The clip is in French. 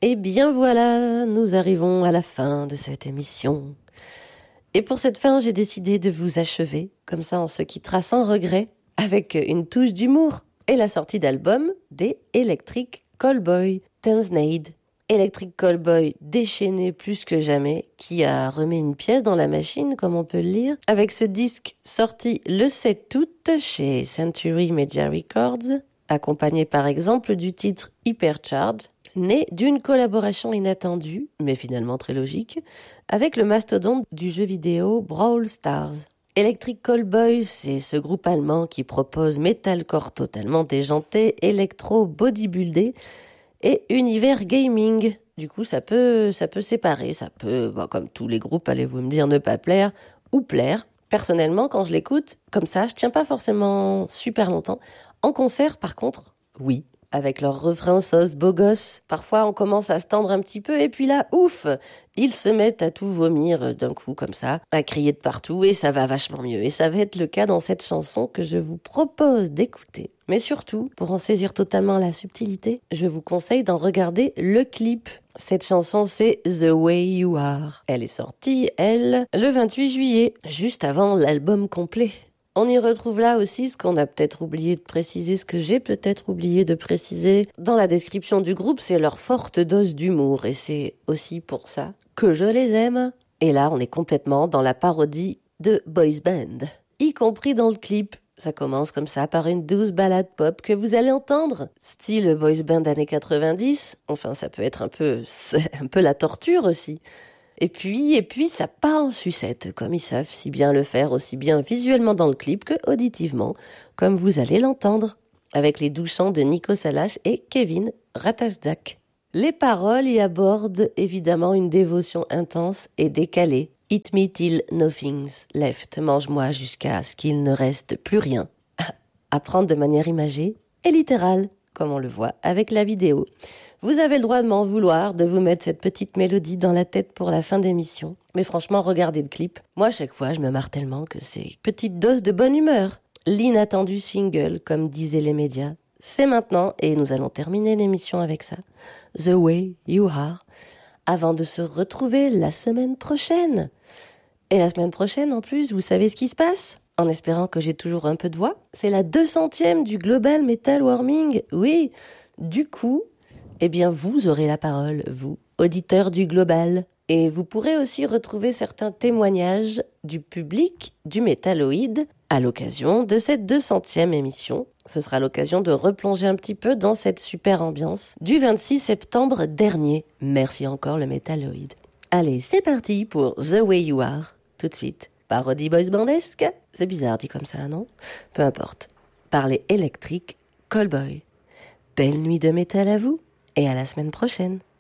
Et bien voilà, nous arrivons à la fin de cette émission. Et pour cette fin, j'ai décidé de vous achever, comme ça on se quittera sans regret, avec une touche d'humour et la sortie d'album des Electric Callboy Tanzanite. Electric Callboy déchaîné plus que jamais, qui a remis une pièce dans la machine, comme on peut le lire, avec ce disque sorti le 7 août chez Century Media Records, accompagné par exemple du titre Hypercharge, né d'une collaboration inattendue, mais finalement très logique, avec le mastodonte du jeu vidéo Brawl Stars. Electric Callboy, c'est ce groupe allemand qui propose metalcore totalement déjanté, électro bodybuildé et univers gaming. Du coup, ça peut séparer, ça peut, comme tous les groupes, allez-vous me dire, ne pas plaire ou plaire. Personnellement, quand je l'écoute, comme ça, je tiens pas forcément super longtemps. En concert, par contre, oui. Avec leurs refrains sauce beau gosse. Parfois, on commence à se tendre un petit peu et puis là, ouf, ils se mettent à tout vomir d'un coup comme ça, à crier de partout et ça va vachement mieux. Et ça va être le cas dans cette chanson que je vous propose d'écouter. Mais surtout, pour en saisir totalement la subtilité, je vous conseille d'en regarder le clip. Cette chanson, c'est The Way You Are. Elle est sortie, elle, le 28 juillet, juste avant l'album complet. On y retrouve là aussi ce qu'on a peut-être oublié de préciser, ce que j'ai peut-être oublié de préciser. Dans la description du groupe, c'est leur forte dose d'humour et c'est aussi pour ça que je les aime. Et là, on est complètement dans la parodie de boys band, y compris dans le clip. Ça commence comme ça par une douce ballade pop que vous allez entendre. Style boys band années 90. Enfin, ça peut être un peu la torture aussi. Et puis, ça part en sucette, comme ils savent si bien le faire, aussi bien visuellement dans le clip que auditivement, comme vous allez l'entendre, avec les doux chants de Nico Salache et Kevin Ratasdak. Les paroles y abordent évidemment une dévotion intense et décalée. Eat me till nothing's left, mange-moi jusqu'à ce qu'il ne reste plus rien. Apprendre de manière imagée et littérale, comme on le voit avec la vidéo. Vous avez le droit de m'en vouloir, de vous mettre cette petite mélodie dans la tête pour la fin d'émission. Mais franchement, regardez le clip. Moi, à chaque fois, je me marre tellement que c'est une petite dose de bonne humeur. L'inattendu single, comme disaient les médias, c'est maintenant et nous allons terminer l'émission avec ça. The Way You Are, avant de se retrouver la semaine prochaine. Et la semaine prochaine, en plus, vous savez ce qui se passe ? En espérant que j'ai toujours un peu de voix. C'est la 200e du Global Metal Warming. Oui, du coup... eh bien, vous aurez la parole, vous, auditeurs du Global. Et vous pourrez aussi retrouver certains témoignages du public du Métalloïd à l'occasion de cette 200e émission. Ce sera l'occasion de replonger un petit peu dans cette super ambiance du 26 septembre dernier. Merci encore le Métalloïd. Allez, c'est parti pour The Way You Are, tout de suite. Parodie boys bandesque. C'est bizarre dit comme ça, non ? Peu importe. Par les Electric Callboy. Belle nuit de métal à vous. Et à la semaine prochaine.